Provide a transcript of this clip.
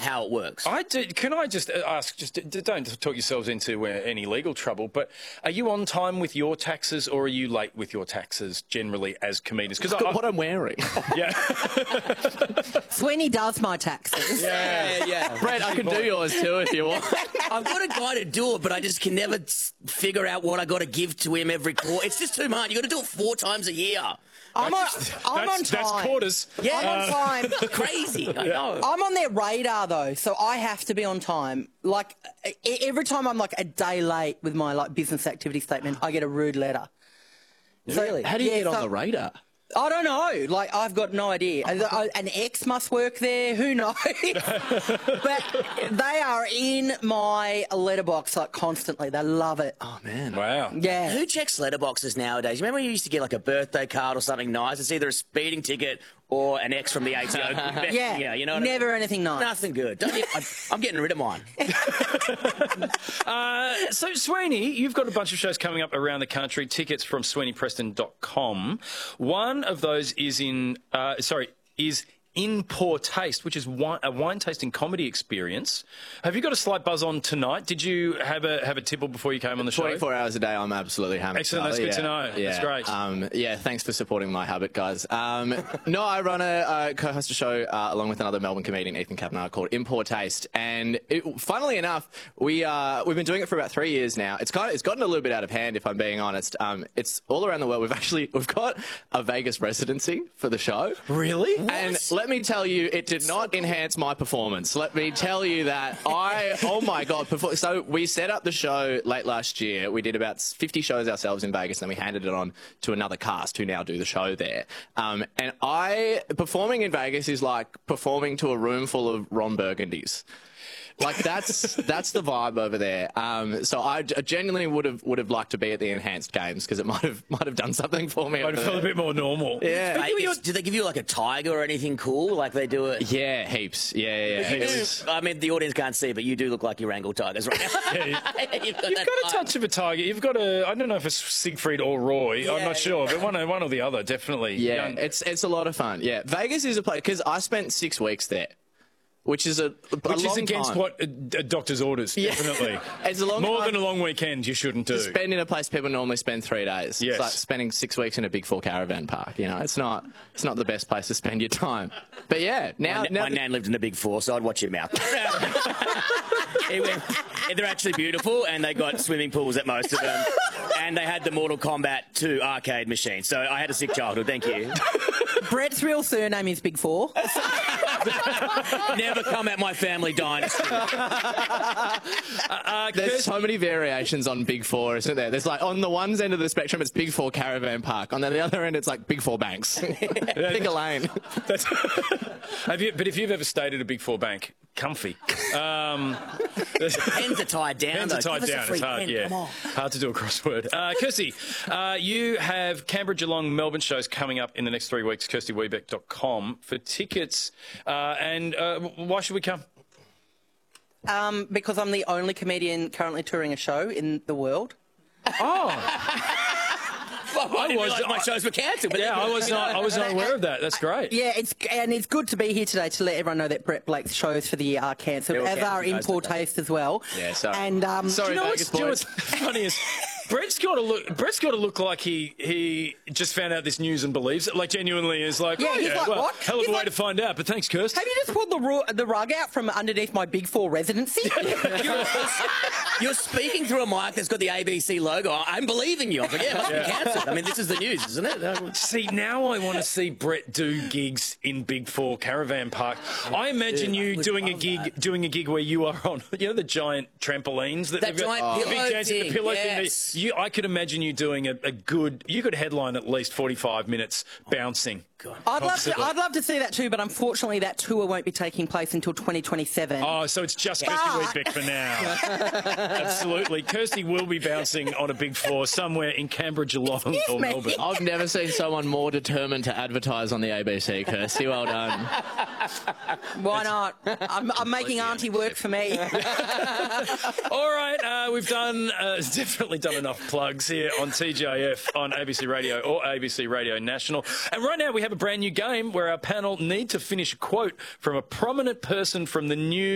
how it works. Can I just ask, don't talk yourselves into any legal trouble, but are you on time with your taxes or are you late with your taxes generally as comedians? Because what I'm wearing. Yeah. Sweeney does my taxes. Yeah. Brett, I can do yours too if you want. I've got a guy to do it, but I just can never figure out what I got to give to him every quarter. It's just too much. You got to do it 4 times a year. I'm on time. That's quarters. Yeah, I'm on time. Crazy. I know. I'm on their radar though, so I have to be on time. Like every time I'm like a day late with my like business activity statement, I get a rude letter. Really? How do you get on the radar? I don't know. Like, I've got no idea. An ex must work there. Who knows? But they are in my letterbox, like, constantly. They love it. Oh, man. Wow. Yeah. Who checks letterboxes nowadays? Remember when you used to get like a birthday card or something nice? It's either a speeding ticket or an ex from the ATO. Yeah. You know what Never anything nice. Nothing good. I'm getting rid of mine. So, Sweeney, you've got a bunch of shows coming up around the country. Tickets from SweeneyPreston.com. One of those is in Poor Taste, which is a wine tasting comedy experience. Have you got a slight buzz on tonight? Did you have a tipple before you came on the show? 24 hours a day, I'm absolutely hammered. Excellent, that's good to know. Yeah. That's great. Yeah, thanks for supporting my habit, guys. No, I run a co-host a show along with another Melbourne comedian, Ethan Kavanagh, called In Poor Taste. And funnily enough, we've been doing it for about 3 years now. It's gotten a little bit out of hand, if I'm being honest. It's all around the world. We've got a Vegas residency for the show. Really? And let me tell you, it did not enhance my performance. Let me tell you that oh my God. So we set up the show late last year. We did about 50 shows ourselves in Vegas, and then we handed it on to another cast who now do the show there. And performing in Vegas is like performing to a room full of Ron Burgundies. Like that's the vibe over there. So I genuinely would have liked to be at the enhanced games because it might have done something for me. Might have felt a bit more normal. Yeah. Do they give you like a tiger or anything cool? Like they do it? Yeah, heaps. Yeah. Heaps. I mean, the audience can't see, but you do look like you wrangle tigers right now. You've got a touch of a tiger. You've got I don't know if it's Siegfried or Roy. I'm not sure, but one or the other, definitely. Yeah, it's a lot of fun. Yeah, Vegas is a place because I spent 6 weeks there. Which is against time. what a doctor's orders, definitely. It's a long More time than a long weekend you shouldn't do. spend in a place people normally spend 3 days. Yes. It's like spending 6 weeks in a Big 4 caravan park. You know, it's not the best place to spend your time. But yeah, now my nan lived in a Big 4, so I'd watch your mouth. They're actually beautiful, and they got swimming pools at most of them, and they had the Mortal Kombat 2 arcade machine. So I had a sick childhood. Thank you. Brett's real surname is Big 4. Never come at my family dynasty. There's so many variations on Big 4, isn't there? There's like on the one end of the spectrum, it's Big 4 caravan park. On the other end, it's like Big 4 banks. Pick a lane. But if you've ever stayed at a Big 4 bank, comfy. Pens are tied down. Pens are tied down. It's hard, hard to do a crossword. Kirsty, you have Canberra, Geelong, Melbourne shows coming up in the next 3 weeks. KirstyWebeck.com for tickets. And why should we come? Because I'm the only comedian currently touring a show in the world. Oh. I didn't realise my shows were cancelled. But I was not aware of that. That's great. Yeah, it's good to be here today to let everyone know that Brett Blake's shows for the year are cancelled, as are In Poor Taste as well. Yeah, sorry. And sorry, do you know Vegas what's boys. funny is Brett's got to look like he just found out this news and believes it. Like genuinely is like, he's like, well, what? Hell of a way to find out. But thanks, Kirst. Have you just pulled the rug out from underneath my Big 4 residency? You're speaking through a mic that's got the ABC logo. I'm believing you. I'm like, it must be cancelled. I mean, this is the news, isn't it? See, now I want to see Brett do gigs in Big 4 caravan park. I imagine you doing a gig where you are on, the giant trampolines that they've got, giant pillow the thing. pillow Yes. thing. I could imagine you doing you could headline at least 45 minutes bouncing. I'd love to see that too, but unfortunately that tour won't be taking place until 2027. Oh, so it's just Kirsty Weebeck for now. Absolutely. Kirsty will be bouncing on a Big 4 somewhere in Canberra, Geelong or Melbourne. I've never seen someone more determined to advertise on the ABC, Kirsty. Well done. Why not? I'm making Auntie work for me. All right, we've definitely done enough plugs here on TJF on ABC Radio or ABC Radio National. And right now we have a brand new game where our panel need to finish a quote from a prominent person from the news.